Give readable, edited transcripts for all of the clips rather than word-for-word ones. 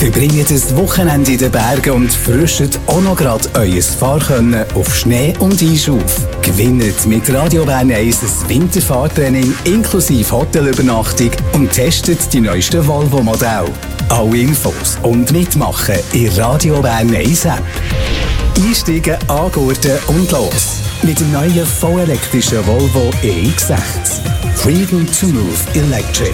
Verbringt ein Wochenende in den Bergen und frischt auch noch gerade euer Fahrkönnen auf Schnee und Eis auf. Gewinnt mit Radio Bern 1 ein Winterfahrtraining inklusive Hotelübernachtung und testet die neuesten Volvo-Modelle. Alle Infos und mitmachen in Radio Bern 1 App. Einsteigen, angurten und los. Mit dem neuen vollelektrischen Volvo EX60. Freedom to Move Electric.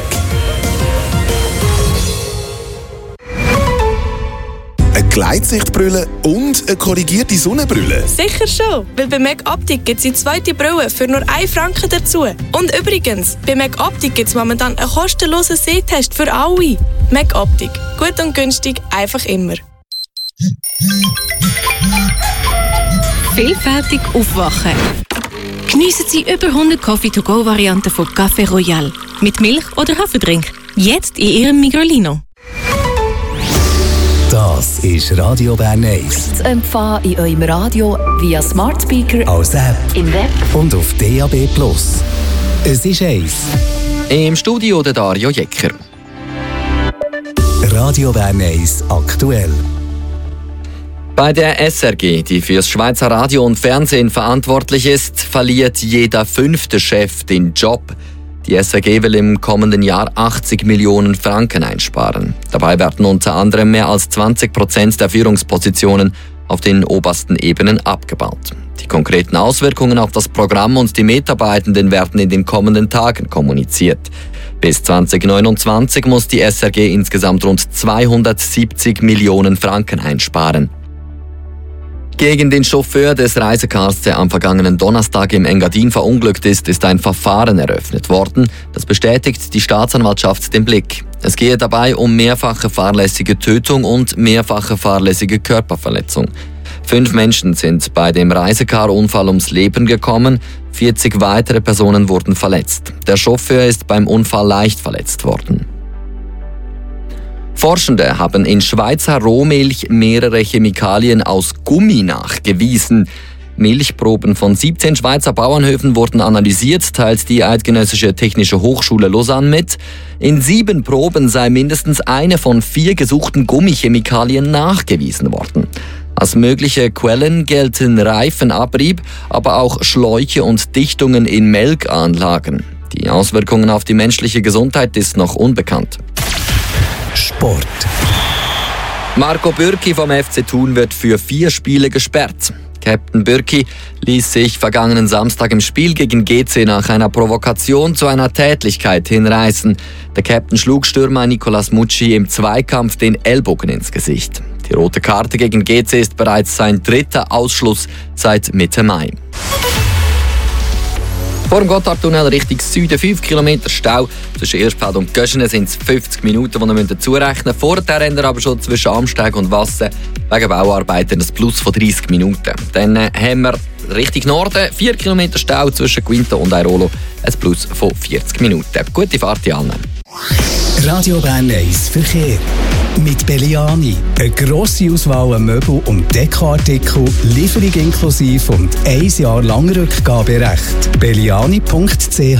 Eine Gleitsichtbrille und eine korrigierte Sonnenbrille? Sicher schon, weil bei Meg Optik gibt es die zweite Brille für nur 1 Franken dazu. Und übrigens, bei Meg Optik gibt es momentan einen kostenlosen Sehtest für alle. Meg Optik. Gut und günstig, einfach immer. Vielfältig aufwachen. Geniessen Sie über 100 Coffee-to-go-Varianten von Café Royal. Mit Milch oder Haferdrink. Jetzt in Ihrem Migrolino. Das ist Radio Bern 1. Zu empfangen in eurem Radio via Smart Speaker, Als App im Web und auf DAB+. Es ist 1. Im Studio der Dario Jecker. Radio Bern 1 aktuell. Bei der SRG, die fürs Schweizer Radio und Fernsehen verantwortlich ist, verliert jeder 5. Chef den Job. Die SRG will im kommenden Jahr 80 Millionen Franken einsparen. Dabei werden unter anderem mehr als 20% der Führungspositionen auf den obersten Ebenen abgebaut. Die konkreten Auswirkungen auf das Programm und die Mitarbeitenden werden in den kommenden Tagen kommuniziert. Bis 2029 muss die SRG insgesamt rund 270 Millionen Franken einsparen. Gegen den Chauffeur des Reisecars, der am vergangenen Donnerstag im Engadin verunglückt ist ein Verfahren eröffnet worden. Das bestätigt die Staatsanwaltschaft den Blick. Es gehe dabei um mehrfache fahrlässige Tötung und mehrfache fahrlässige Körperverletzung. 5 Menschen sind bei dem Reisecar-Unfall ums Leben gekommen, 40 weitere Personen wurden verletzt. Der Chauffeur ist beim Unfall leicht verletzt worden. Forschende haben in Schweizer Rohmilch mehrere Chemikalien aus Gummi nachgewiesen. Milchproben von 17 Schweizer Bauernhöfen wurden analysiert, teilt die Eidgenössische Technische Hochschule Lausanne mit. In 7 Proben sei mindestens eine von 4 gesuchten Gummichemikalien nachgewiesen worden. Als mögliche Quellen gelten Reifenabrieb, aber auch Schläuche und Dichtungen in Melkanlagen. Die Auswirkungen auf die menschliche Gesundheit ist noch unbekannt. Sport. Marco Bürki vom FC Thun wird für 4 Spiele gesperrt. Captain Bürki ließ sich vergangenen Samstag im Spiel gegen GC nach einer Provokation zu einer Tätlichkeit hinreißen. Der Captain schlug Stürmer Nicolas Mucci im Zweikampf den Ellbogen ins Gesicht. Die rote Karte gegen GC ist bereits sein 3. Ausschluss seit Mitte Mai. Vor dem Gotthardtunnel Richtung Süden 5 Kilometer Stau. Zwischen Irschfeld und Göschenen sind es 50 Minuten, die wir dazurechnen müssen. Vorher haben wir aber schon zwischen Amsteg und Wassen wegen Bauarbeiten ein Plus von 30 Minuten. Dann haben wir Richtung Norden 4 Kilometer Stau zwischen Quinto und Airolo. Ein Plus von 40 Minuten. Gute Fahrt an allen. Radio Bern 1 Verkehr. Mit Belliani. Eine grosse Auswahl an Möbel- und Dekoartikel, Lieferung inklusive und 1 Jahr lang Rückgaberecht. Belliani.ch.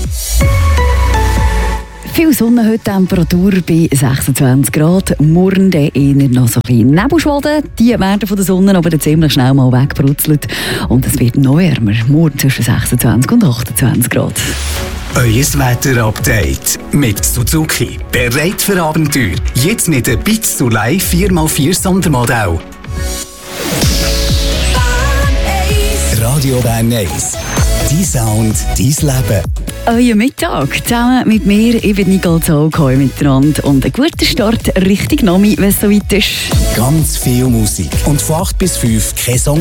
Viel Sonne heute, Temperatur bei 26 Grad. Morgen eher noch so ein Nebelschwaden. Die werden von der Sonne aber ziemlich schnell mal wegbrutzelt. Und es wird noch wärmer. Morgen zwischen 26 und 28 Grad. Euer Wetter-Update mit Suzuki. Bereit für Abenteuer. Jetzt mit dem Bitz zu Live 4x4 Sondermodell. Radio Bern 1. Dein Sound, dein Leben. Euer Mittag zusammen mit mir, ich bin Nicole Zollkoy miteinander. Und ein guter Start Richtung Nami, wenn es soweit ist. Ganz viel Musik. Und von 8 bis 5 kein Song